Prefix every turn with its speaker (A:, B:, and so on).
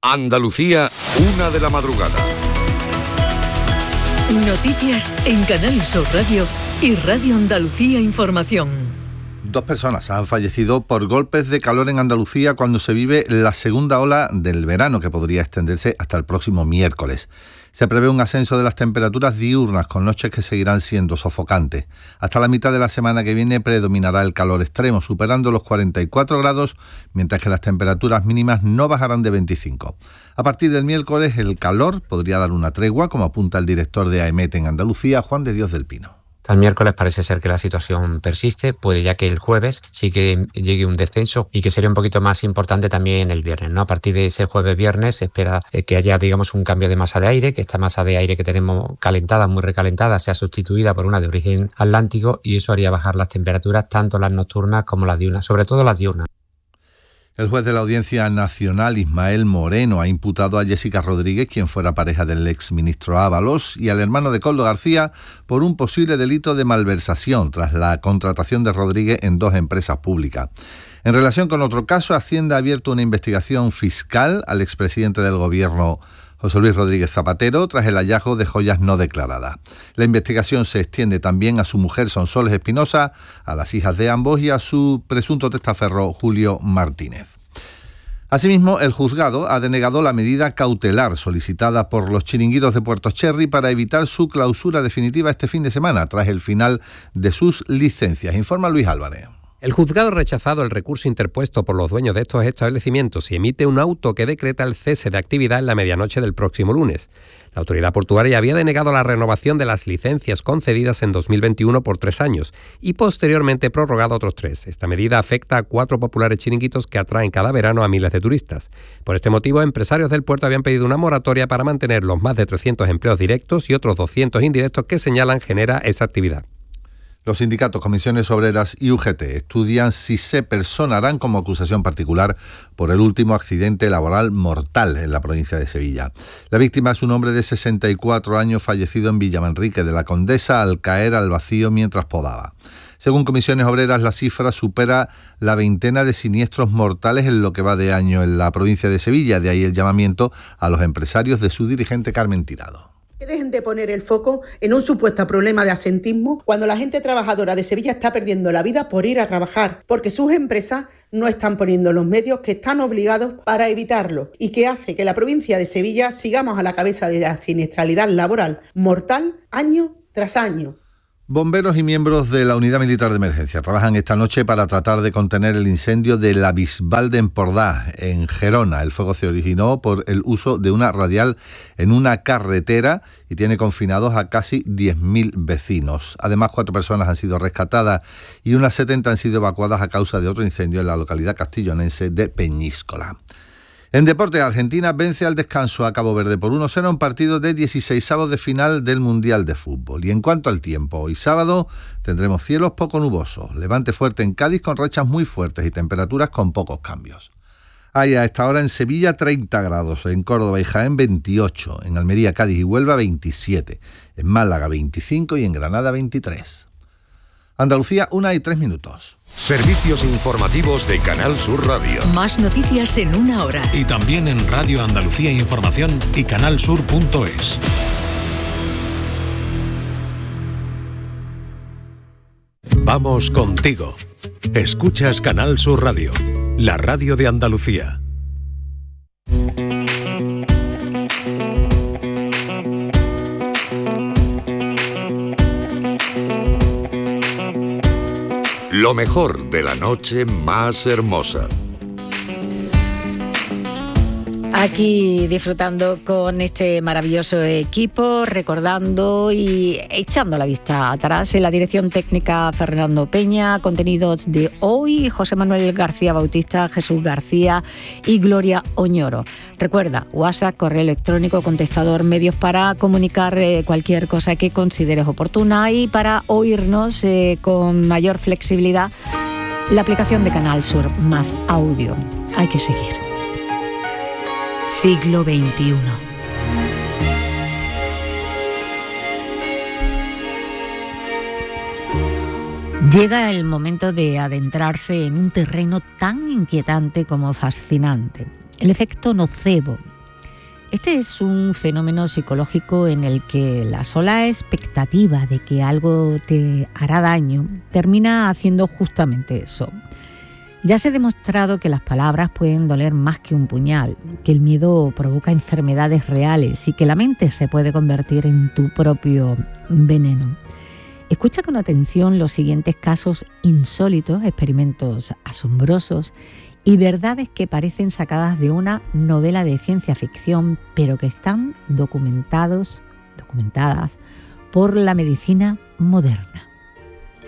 A: Andalucía, 1 de la madrugada.
B: Noticias en Canal Sur Radio y Radio Andalucía Información.
C: 2 personas han fallecido por golpes de calor en Andalucía cuando se vive la segunda ola del verano, que podría extenderse hasta el próximo miércoles. Se prevé un ascenso de las temperaturas diurnas, con noches que seguirán siendo sofocantes. Hasta la mitad de la semana que viene predominará el calor extremo, superando los 44 grados, mientras que las temperaturas mínimas no bajarán de 25. A partir del miércoles, el calor podría dar una tregua, como apunta el director de AEMET en Andalucía, Juan de Dios del Pino.
D: Hasta el miércoles parece ser que la situación persiste, puede ya que el jueves sí que llegue un descenso y que sería un poquito más importante también el viernes, ¿no? A partir de ese jueves-viernes se espera que haya, digamos, un cambio de masa de aire, que esta masa de aire que tenemos calentada, muy recalentada, sea sustituida por una de origen atlántico, y eso haría bajar las temperaturas, tanto las nocturnas como las diurnas, sobre todo las diurnas.
C: El juez de la Audiencia Nacional, Ismael Moreno, ha imputado a Jessica Rodríguez, quien fuera pareja del exministro Ábalos, y al hermano de Koldo García por un posible delito de malversación tras la contratación de Rodríguez en 2 empresas públicas. En relación con otro caso, Hacienda ha abierto una investigación fiscal al expresidente del Gobierno, José Luis Rodríguez Zapatero, tras el hallazgo de joyas no declaradas. La investigación se extiende también a su mujer Sonsoles Espinosa, a las hijas de ambos y a su presunto testaferro Julio Martínez. Asimismo, el juzgado ha denegado la medida cautelar solicitada por los chiringuitos de Puerto Cherry para evitar su clausura definitiva este fin de semana, tras el final de sus licencias. Informa Luis Álvarez.
E: El juzgado ha rechazado el recurso interpuesto por los dueños de estos establecimientos y emite un auto que decreta el cese de actividad en la medianoche del próximo lunes. La autoridad portuaria había denegado la renovación de las licencias concedidas en 2021 por 3 años y posteriormente prorrogado otros 3. Esta medida afecta a 4 populares chiringuitos que atraen cada verano a miles de turistas. Por este motivo, empresarios del puerto habían pedido una moratoria para mantener los más de 300 empleos directos y otros 200 indirectos que señalan genera esa actividad.
C: Los sindicatos, comisiones obreras y UGT estudian si se personarán como acusación particular por el último accidente laboral mortal en la provincia de Sevilla. La víctima es un hombre de 64 años fallecido en Villamanrique de la Condesa al caer al vacío mientras podaba. Según comisiones obreras, la cifra supera la 20 de siniestros mortales en lo que va de año en la provincia de Sevilla. De ahí el llamamiento a los empresarios de su dirigente Carmen Tirado.
F: Que dejen de poner el foco en un supuesto problema de asentismo cuando la gente trabajadora de Sevilla está perdiendo la vida por ir a trabajar, porque sus empresas no están poniendo los medios que están obligados para evitarlo y que hace que la provincia de Sevilla sigamos a la cabeza de la siniestralidad laboral mortal año tras año.
C: Bomberos y miembros de la Unidad Militar de Emergencia trabajan esta noche para tratar de contener el incendio de la Bisbal de Empordà, en Gerona. El fuego se originó por el uso de una radial en una carretera y tiene confinados a casi 10.000 vecinos. Además, 4 personas han sido rescatadas y unas 70 han sido evacuadas a causa de otro incendio en la localidad castellonense de Peñíscola. En deporte, Argentina vence al descanso a Cabo Verde por 1-0 en partido de 16avos de final del Mundial de Fútbol. Y en cuanto al tiempo, hoy sábado tendremos cielos poco nubosos, levante fuerte en Cádiz con rachas muy fuertes y temperaturas con pocos cambios. Hay a esta hora en Sevilla 30 grados, en Córdoba y Jaén 28, en Almería, Cádiz y Huelva 27, en Málaga 25 y en Granada 23. Andalucía, 1:03.
A: Servicios informativos de Canal Sur Radio.
B: Más noticias en 1 hora.
G: Y también en Radio Andalucía Información y canalsur.es. Vamos contigo. Escuchas Canal Sur Radio, la radio de Andalucía.
A: Lo mejor de la noche más hermosa.
H: Aquí disfrutando con este maravilloso equipo, recordando y echando la vista atrás. En la dirección técnica Fernando Peña, contenidos de hoy, José Manuel García Bautista, Jesús García y Gloria Oñoro. Recuerda, WhatsApp, correo electrónico, contestador, medios para comunicar cualquier cosa que consideres oportuna y para oírnos con mayor flexibilidad, la aplicación de Canal Sur más audio. Hay que seguir.
B: Siglo XXI.
H: Llega el momento de adentrarse en un terreno tan inquietante como fascinante. El efecto nocebo Este es un fenómeno psicológico en el que la sola expectativa de que algo te hará daño termina haciendo justamente eso. Ya se ha demostrado que las palabras pueden doler más que un puñal, que el miedo provoca enfermedades reales y que la mente se puede convertir en tu propio veneno. Escucha con atención los siguientes casos insólitos, experimentos asombrosos y verdades que parecen sacadas de una novela de ciencia ficción, pero que están documentadas por la medicina moderna.